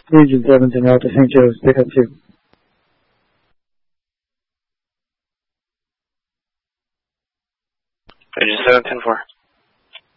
Agent 17 Alpha St. Joe's, pick up 2. Agent 17-4.